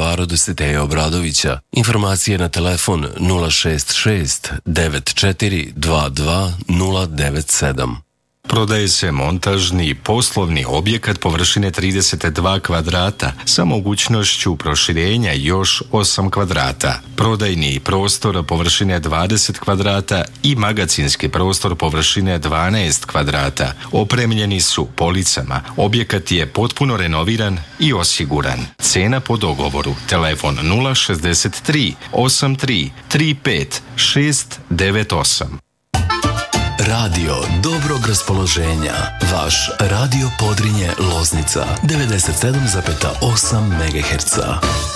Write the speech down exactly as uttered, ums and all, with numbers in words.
Bulevaru Dositeja Obradovića. Informacije na telefon nula šest šest devet četiri dva dva nula devet sedam. Prodaje se montažni poslovni objekat površine trideset dva kvadrata sa mogućnošću proširenja još osam kvadrata. Prodajni prostor površine dvadeset kvadrata i magacinski prostor površine dvanaest kvadrata. Opremljeni su policama. Objekat je potpuno renoviran i osiguran. Cena po dogovoru. Telefon nula šezdeset tri osam tri tri pet šest devet osam. Radio dobrog raspoloženja. Vaš Radio Podrinje Loznica devedeset sedam zarez osam megaherca.